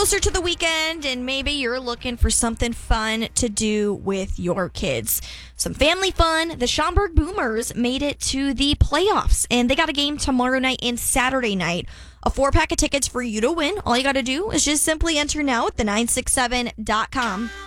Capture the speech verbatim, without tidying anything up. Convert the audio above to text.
closer to the weekend and maybe you're looking for something fun to do with your kids. Some family fun. The Schaumburg Boomers made it to the playoffs, and they got a game tomorrow night and Saturday night. A four-pack of tickets for you to win. All you got to do is just simply enter now at the nine six seven dot com.